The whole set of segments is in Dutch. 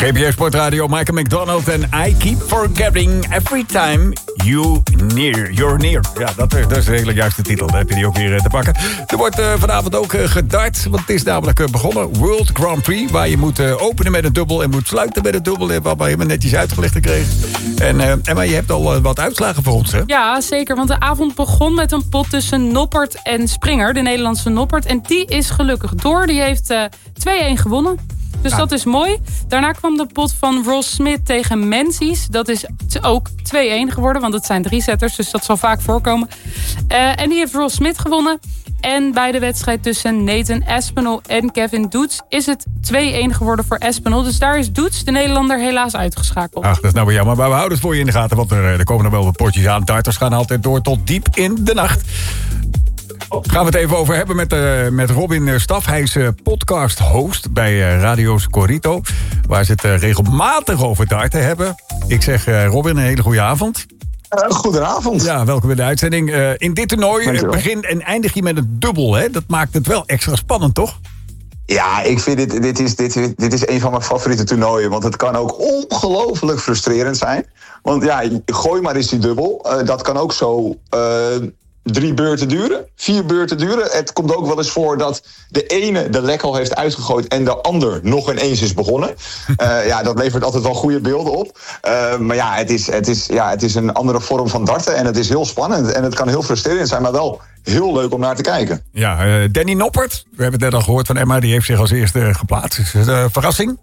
GPS Sportradio, Michael McDonald en I Keep Forgetting Every Time You're Near. Ja, dat is de hele juiste titel. Daar heb je die ook weer te pakken. Er wordt vanavond ook gedart, want het is namelijk begonnen. World Grand Prix, waar je moet openen met een dubbel en moet sluiten met een dubbel. Dat hebben we helemaal netjes uitgelegd gekregen. En Emma, je hebt al wat uitslagen voor ons, hè? Ja, zeker, want de avond begon met een pot tussen Noppert en Springer, de Nederlandse Noppert. En die is gelukkig door. Die heeft 2-1 gewonnen. Dus dat is mooi. Daarna kwam de pot van Ross Smith tegen Menzies. Dat is ook 2-1 geworden, want het zijn 3-setters. Dus dat zal vaak voorkomen. En die heeft Ross Smith gewonnen. En bij de wedstrijd tussen Nathan Aspinall en Kevin Doets is het 2-1 geworden voor Aspinall. Dus daar is Doets, de Nederlander, helaas uitgeschakeld. Ach, dat is nou weer jammer. Maar we houden het voor je in de gaten, want er komen nog wel wat potjes aan. Darters gaan altijd door tot diep in de nacht. Gaan we het even over hebben met Robin Staf. Hij is podcast-host bij Radio Scorito, waar ze het regelmatig over darten hebben. Ik zeg Robin, een hele goede avond. Goedenavond. Ja, welkom in de uitzending. In dit toernooi begin en eindig je met een dubbel, hè? Dat maakt het wel extra spannend, toch? Ja, ik vind dit is een van mijn favoriete toernooien. Want het kan ook ongelooflijk frustrerend zijn. Want ja, gooi maar eens die dubbel. Dat kan ook zo 3 beurten duren, 4 beurten duren. Het komt ook wel eens voor dat de ene de lek al heeft uitgegooid en de ander nog ineens is begonnen. Ja, dat levert altijd wel goede beelden op. Maar ja, het is een andere vorm van darten en het is heel spannend. En het kan heel frustrerend zijn, maar wel heel leuk om naar te kijken. Ja, Danny Noppert, we hebben het net al gehoord van Emma, die heeft zich als eerste geplaatst. Is het een verrassing?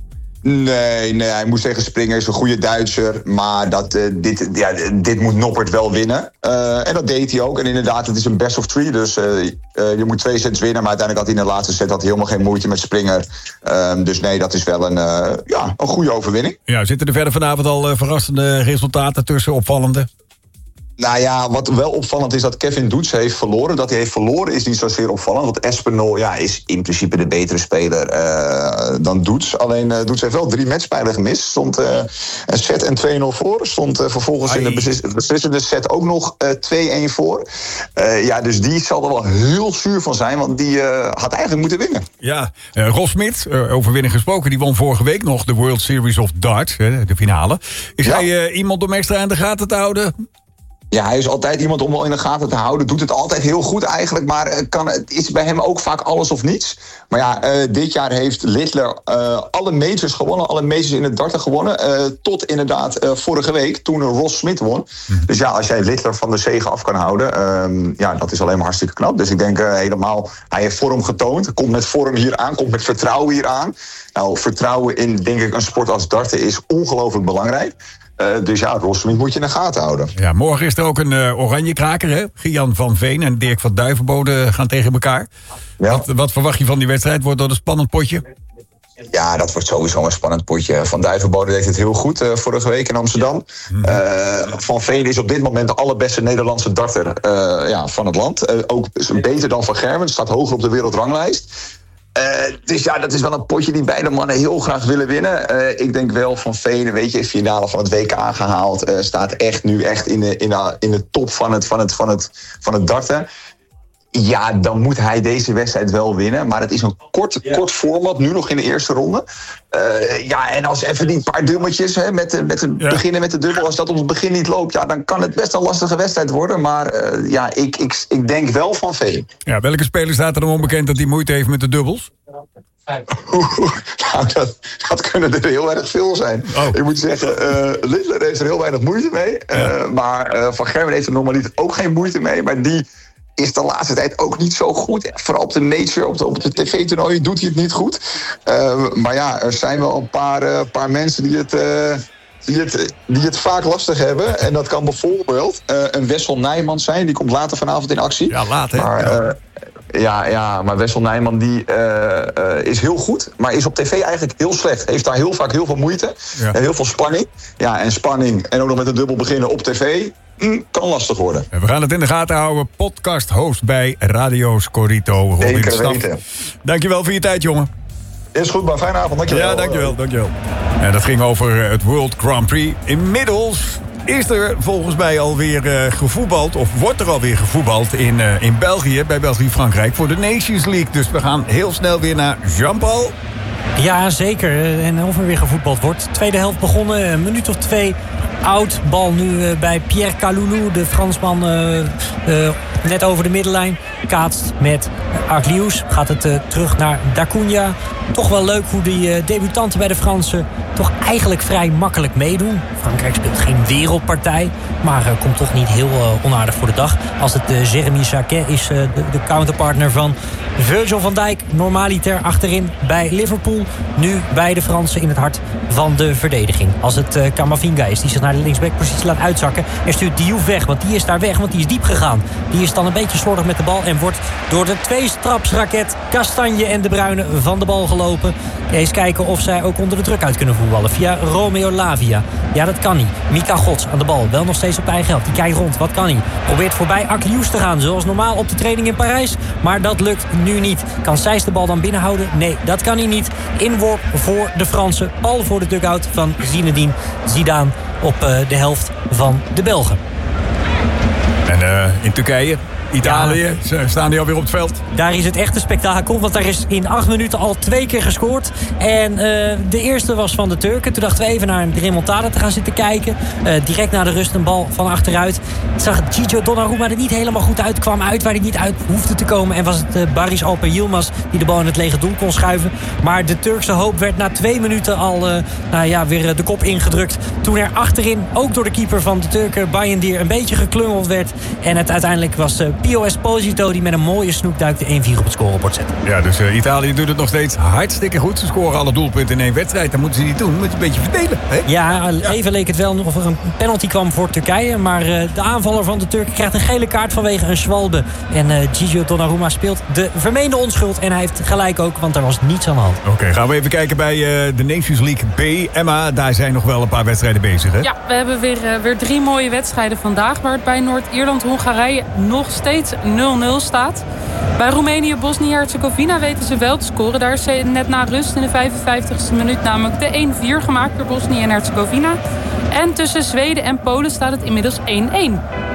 Nee, hij moest tegen Springer, is een goede Duitser. Maar dit moet Noppert wel winnen. En dat deed hij ook. En inderdaad, het is een best of 3. Dus je moet 2 sets winnen. Maar uiteindelijk had hij in de laatste set helemaal geen moeite met Springer. Dus nee, dat is wel een goede overwinning. Ja, zitten er verder vanavond al verrassende resultaten tussen, opvallende? Nou ja, wat wel opvallend is dat Kevin Doets heeft verloren. Dat hij heeft verloren is niet zozeer opvallend. Want Aspinall is in principe de betere speler dan Doets. Alleen Doets heeft wel 3 matchpijlen gemist. Stond een set en 2-0 voor. Stond vervolgens in de beslissende set ook nog 2-1 voor. Dus die zal er wel heel zuur van zijn. Want die had eigenlijk moeten winnen. Ja, Ross Smith, over winnen gesproken. Die won vorige week nog de World Series of Darts, de finale. Is hij iemand om extra aan de gaten te houden? Ja, hij is altijd iemand om wel in de gaten te houden. Doet het altijd heel goed eigenlijk. Maar het is bij hem ook vaak alles of niets. Maar ja, dit jaar heeft Littler alle majors gewonnen. Alle majors in het darten gewonnen. Tot inderdaad vorige week toen Ross Smith won. Dus ja, als jij Littler van de zege af kan houden. Dat is alleen maar hartstikke knap. Dus ik denk helemaal, hij heeft vorm getoond. Komt met vorm hier aan. Komt met vertrouwen hier aan. Nou, vertrouwen in, denk ik, een sport als darten is ongelooflijk belangrijk. Dus ja, Ross Smith moet je in de gaten houden. Ja, morgen is er ook een oranje kraker, hè? Gian van Veen en Dirk van Duivenbode gaan tegen elkaar. Ja. Wat verwacht je van die wedstrijd? Wordt dat een spannend potje? Ja, dat wordt sowieso een spannend potje. Van Duivenbode deed het heel goed vorige week in Amsterdam. Van Veen is op dit moment de allerbeste Nederlandse darter van het land. Ook beter dan Van Gerwen, staat hoger op de wereldranglijst. Dus ja, dat is wel een potje die beide mannen heel graag willen winnen. Ik denk wel Van Veen, weet je, finale van het WK gehaald. Staat echt nu in de top van het darten. Ja, dan moet hij deze wedstrijd wel winnen. Maar het is een kort format, nu nog in de eerste ronde. En als even die paar dummetjes, beginnen met de dubbel, als dat op het begin niet loopt, ja, dan kan het best een lastige wedstrijd worden. Maar ik denk wel Van Veen. Ja, welke speler staat er dan onbekend dat hij moeite heeft met de dubbels? Nou, dat kunnen er heel erg veel zijn. Oh. Ik moet zeggen, Littler heeft er heel weinig moeite mee. Maar Van Gerwen heeft er normaliter ook geen moeite mee. Maar die is de laatste tijd ook niet zo goed. Vooral op de major, op de tv-toernooien doet hij het niet goed. Maar ja, er zijn wel een paar mensen die het vaak lastig hebben. En dat kan bijvoorbeeld een Wessel Nijman zijn. Die komt later vanavond in actie. Ja, laat hè. Maar, maar Wessel Nijman die is heel goed, maar is op tv eigenlijk heel slecht. Heeft daar heel vaak heel veel moeite en heel veel spanning. Ja, en spanning en ook nog met een dubbel beginnen op tv kan lastig worden. We gaan het in de gaten houden. Podcast-host bij Radio Scorito, Robin Staf. Dankjewel voor je tijd, jongen. Is goed, maar fijne avond. Dankjewel. Ja, dankjewel. En dat ging over het World Grand Prix. Inmiddels is er volgens mij alweer gevoetbald, of wordt er alweer gevoetbald in België, bij België-Frankrijk, voor de Nations League. Dus we gaan heel snel weer naar Jean-Paul. Ja, zeker. En of er weer gevoetbald wordt. Tweede helft begonnen, een minuut of 2 oud. Bal nu bij Pierre Kaloulou, de Fransman, net over de middenlijn. Kaatst met Aglius. Gaat het terug naar Dacunha. Toch wel leuk hoe die debutanten bij de Fransen toch eigenlijk vrij makkelijk meedoen. Frankrijk speelt geen wereldpartij, maar komt toch niet heel onaardig voor de dag. Als het Jeremy Jacquet is, de counterpartner van Virgil van Dijk. Normaliter achterin bij Liverpool. Nu bij de Fransen in het hart van de verdediging. Als het Camavinga is die zich naar de linksbackpositie laat uitzakken. En stuurt Diouf weg, want die is daar weg, want die is diep gegaan. Die is dan een beetje slordig met de bal en wordt door de tweestrapsraket Kastanje en De Bruyne van de bal gelopen. Eens kijken of zij ook onder de druk uit kunnen voetballen. Via Romeo Lavia. Ja, dat kan niet. Mika Gods aan de bal. Wel nog steeds op de eigen helft. Die kijkt rond. Wat kan hij? Probeert voorbij Aglius te gaan. Zoals normaal op de training in Parijs. Maar dat lukt nu niet. Kan Sijs de bal dan binnenhouden? Nee, dat kan hij niet. Inworp voor de Fransen. Bal voor de dugout van Zinedine Zidane op de helft van de Belgen. En in Turkije, Italië, staan die alweer op het veld? Daar is het echt een spektakel, want daar is in 8 minuten al 2 keer gescoord. En de eerste was van de Turken. Toen dachten we even naar de remontada te gaan zitten kijken. Direct na de rust een bal van achteruit. Zag Gigio Donnarumma er niet helemaal goed uit. Kwam uit waar hij niet uit hoefde te komen. En was het Barış Alper Yilmaz die de bal in het lege doel kon schuiven. Maar de Turkse hoop werd na 2 minuten al weer de kop ingedrukt. Toen er achterin, ook door de keeper van de Turken, Bayındır, een beetje geklungeld werd. En het uiteindelijk was Pio Esposito die met een mooie snoekduik de 1-4 op het scorebord zette. Ja, dus Italië doet het nog steeds hartstikke goed. Ze scoren alle doelpunten in 1 wedstrijd. Dan moeten ze niet doen, moet je een beetje verdelen. Hè? Ja, even leek het wel of er een penalty kwam voor Turkije. Maar de aanvaller van de Turken krijgt een gele kaart vanwege een schwalbe. En Gigio Donnarumma speelt de vermeende onschuld. En hij heeft gelijk ook, want er was niets aan de hand. Oké, gaan we even kijken bij de Nations League B. Emma, daar zijn nog wel een paar wedstrijden bezig, hè? Ja, we hebben weer 3 mooie wedstrijden vandaag. Waar het bij Noord-Ierland-Hongarije nog steeds 0-0 staat. Bij Roemenië, Bosnië-Herzegovina weten ze wel te scoren. Daar is net na rust in de 55e minuut namelijk de 1-4 gemaakt door Bosnië en Herzegovina. En tussen Zweden en Polen staat het inmiddels 1-1.